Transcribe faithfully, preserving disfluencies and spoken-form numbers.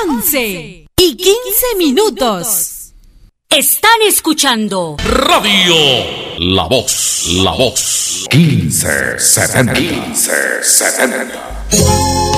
once y quince minutos. Están escuchando Radio La Voz, La Voz. quince setenta. quince setenta.